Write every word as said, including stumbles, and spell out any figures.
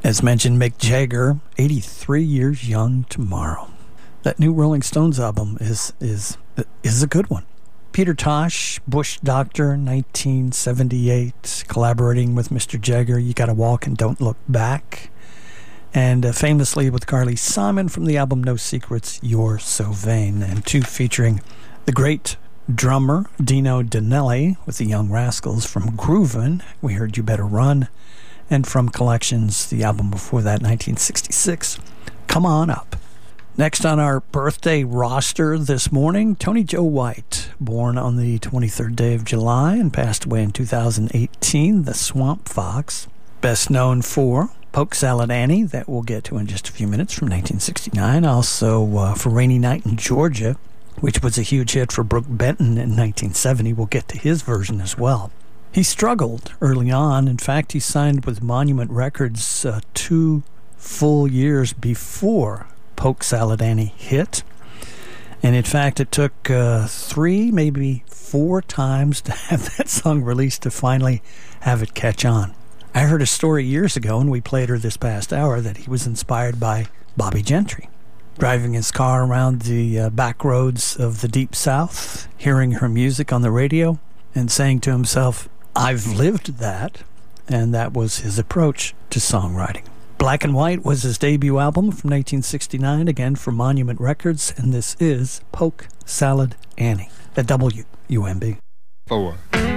As mentioned, Mick Jagger, eighty-three years young tomorrow. That new Rolling Stones album is is is a good one. Peter Tosh, Bush Doctor, nineteen seventy-eight, collaborating with Mister Jagger, You Gotta Walk and Don't Look Back. And uh, famously with Carly Simon from the album No Secrets, You're So Vain. And two featuring the great drummer Dino Danelli with the Young Rascals from Groovin', we heard You Better Run. And from Collections, the album before that, nineteen sixty-six, Come On Up. Next on our birthday roster this morning, Tony Joe White, born on the twenty-third day of July and passed away in two thousand eighteen, the Swamp Fox. Best known for Polk Salad Annie, that we'll get to in just a few minutes, from nineteen sixty-nine. Also uh, for Rainy Night in Georgia, which was a huge hit for Brooke Benton in nineteen seventy. We'll get to his version as well. He struggled early on. In fact, he signed with Monument Records uh, two full years before Polk Salad Annie hit. And in fact, it took uh, three, maybe four times to have that song released to finally have it catch on. I heard a story years ago, and we played her this past hour, that he was inspired by Bobby Gentry. Driving his car around the uh, back roads of the Deep South, hearing her music on the radio, and saying to himself, I've lived that. And that was his approach to songwriting. Black and White was his debut album from nineteen sixty-nine, again for Monument Records, and this is Polk Salad Annie at W U M B. Four.